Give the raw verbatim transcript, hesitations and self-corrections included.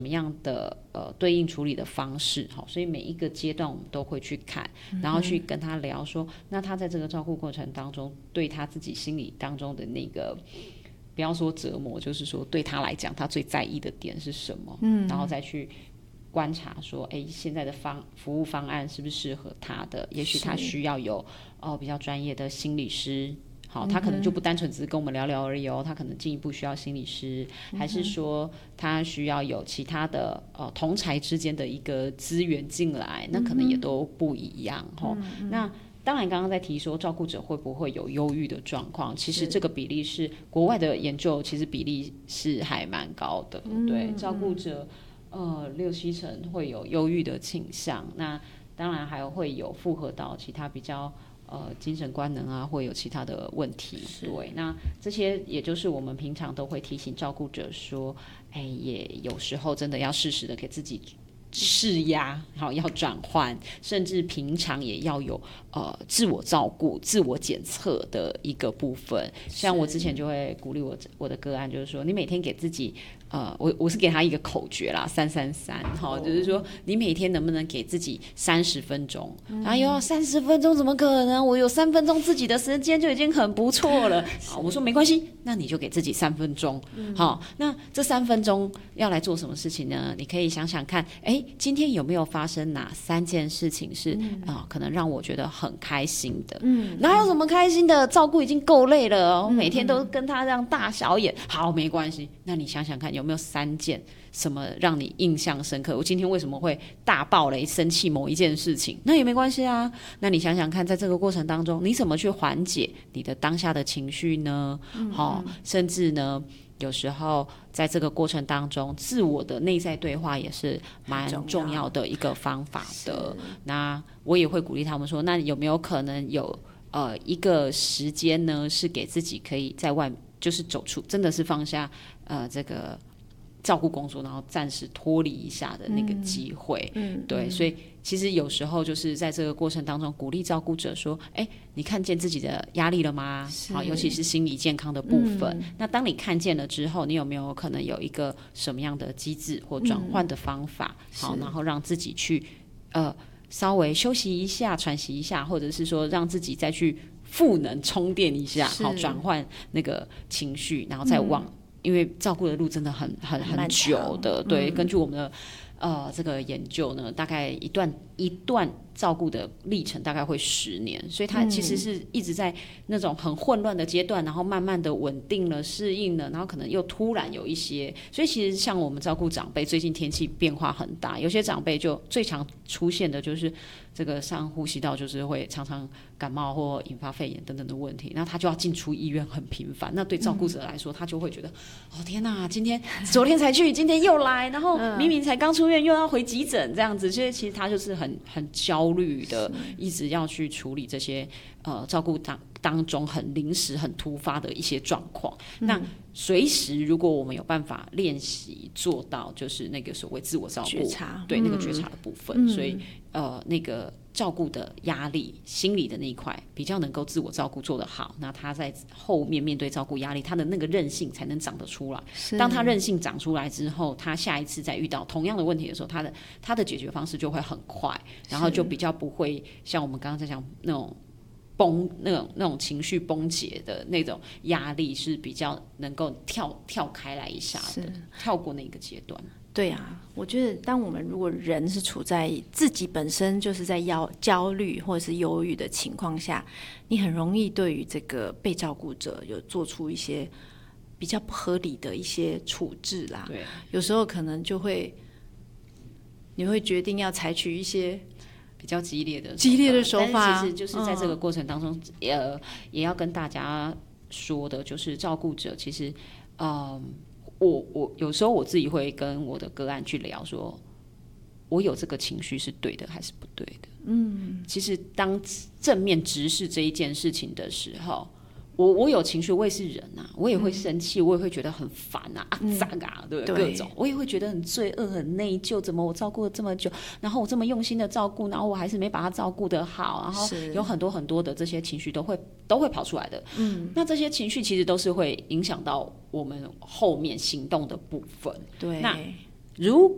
么样的呃对应处理的方式，好，所以每一个阶段我们都会去看，然后去跟他聊说，那他在这个照顾过程当中，对他自己心理当中的那个，不要说折磨，就是说对他来讲，他最在意的点是什么，嗯，然后再去观察说，哎，现在的方服务方案是不是适合他的？也许他需要有哦比较专业的心理师。好，他可能就不单纯只是跟我们聊聊而已哦，他可能进一步需要心理师，还是说他需要有其他的呃同侪之间的一个资源进来，那可能也都不一样哈、嗯。那当然，刚刚在提说照顾者会不会有忧郁的状况，其实这个比例是国外的研究，其实比例是还蛮高的，嗯、对，照顾者呃六七成会有忧郁的倾向，那当然还会有复合到其他比较。呃，精神官能啊，会有其他的问题，对，那这些也就是我们平常都会提醒照顾者说，哎，也有时候真的要适时的给自己释压，好，要转换，甚至平常也要有呃自我照顾、自我检测的一个部分。像我之前就会鼓励我我的个案，就是说，你每天给自己。呃，我我是给他一个口诀啦，三三三，哈，就是说你每天能不能给自己三十分钟？嗯、哎呦，三十分钟怎么可能？我有三分钟自己的时间就已经很不错了。好，我说没关系，那你就给自己三分钟。嗯、好，那这三分钟要来做什么事情呢？你可以想想看，哎，今天有没有发生哪三件事情是啊、嗯呃，可能让我觉得很开心的？嗯，哪有什么开心的？照顾已经够累了，我每天都跟他这样大小眼。好，没关系，那你想想看有。有没有三件什么让你印象深刻？我今天为什么会大爆雷生气某一件事情？那也没关系啊。那你想想看，在这个过程当中，你怎么去缓解你的当下的情绪呢？嗯哦、甚至呢，有时候在这个过程当中，自我的内在对话也是蛮重要的一个方法的。那我也会鼓励他们说，那有没有可能有呃一个时间呢，是给自己可以在外，就是走出，真的是放下呃这个。照顾工作，然后暂时脱离一下的那个机会，嗯，对，嗯、所以其实有时候就是在这个过程当中，鼓励照顾者说：“哎，你看见自己的压力了吗？好，尤其是心理健康的部分。嗯、那当你看见了之后，你有没有可能有一个什么样的机制或转换的方法？嗯、好，然后让自己去呃稍微休息一下、喘息一下，或者是说让自己再去赋能、充电一下，好，转换那个情绪，然后再往。嗯”因为照顾的路真的很很很久的，对，嗯、根据我们的呃这个研究呢，大概一段一段照顾的历程大概会十年，所以它其实是一直在那种很混乱的阶段，然后慢慢的稳定了、适应了，然后可能又突然有一些，所以其实像我们照顾长辈，最近天气变化很大，有些长辈就最常出现的就是这个上呼吸道就是会常常感冒或引发肺炎等等的问题，那他就要进出医院很频繁，那对照顾者来说，他就会觉得，哦天哪，今天昨天才去，今天又来，然后明明才刚出院又要回急诊这样子，所以其实他就是很很焦虑的，一直要去处理这些呃照顾当当中很临时、很突发的一些状况。嗯、那随时如果我们有办法练习做到，就是那个所谓自我照顾， 觉察， 对、嗯、那个觉察的部分，嗯、所以呃那个照顾的压力、心理的那一块比较能够自我照顾做得好，那他在后面面对照顾压力，他的那个韧性才能长得出来。当他韧性长出来之后，他下一次再遇到同样的问题的时候，他的他的解决方式就会很快，然后就比较不会像我们刚刚在讲那种。崩那种那种情绪崩解的那种压力是比较能够跳跳开来一下的，跳过那个阶段。 对啊，我觉得当我们如果人是处在自己本身就是在焦焦虑或者是忧郁的情况下，你很容易对于这个被照顾者有做出一些比较不合理的一些处置啦。 对， 有时候可能就会你会决定要采取一些。 比较激烈的激烈的手法， 但是其实就是在这个过程当中，嗯、呃，也要跟大家说的，就是照顾者其实，嗯、呃，我我有时候我自己会跟我的个案去聊说，我有这个情绪是对的还是不对的？嗯，其实当正面直视这一件事情的时候。我我有情绪，我也是人啊，我也会生气，嗯、我也会觉得很烦啊，啊咋啊，对不对？各种，我也会觉得很罪恶、很内疚，怎么我照顾了这么久，然后我这么用心的照顾，然后我还是没把他照顾得好，然后有很多很多的这些情绪都会都会跑出来的。嗯，那这些情绪其实都是会影响到我们后面行动的部分。 对， 那如